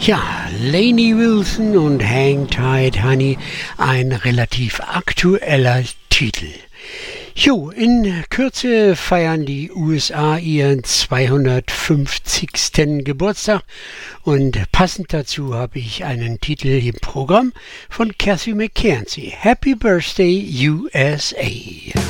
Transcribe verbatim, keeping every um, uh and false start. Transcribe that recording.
Ja, Lainey Wilson und Hang Tight Honey, ein relativ aktueller Titel. Jo, in Kürze feiern die U S A ihren zweihundertfünfzigsten Geburtstag und passend dazu habe ich einen Titel im Programm von Cassie McKenzie. Happy Birthday U S A!